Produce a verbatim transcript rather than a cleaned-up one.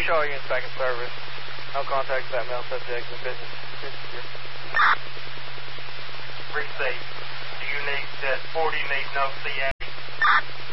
show our units back in service. No contact with that male subject in business. Receive. Do you need that forty need no C A?